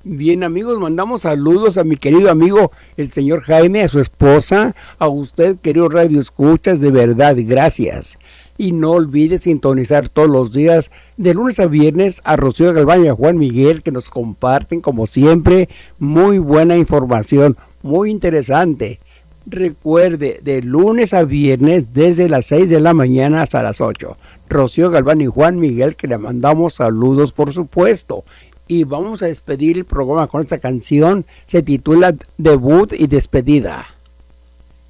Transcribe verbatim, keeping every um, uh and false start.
Bien, amigos, mandamos saludos a mi querido amigo, el señor Jaime, a su esposa, a usted, querido Radio Escuchas, de verdad, gracias. Y no olvide sintonizar todos los días, de lunes a viernes, a Rocío Galván y a Juan Miguel, que nos comparten, como siempre, muy buena información, muy interesante. Recuerde, de lunes a viernes, desde las seis de la mañana hasta las ocho. Rocío Galván y Juan Miguel, que le mandamos saludos, por supuesto. Y vamos a despedir el programa con esta canción, se titula Debut y Despedida.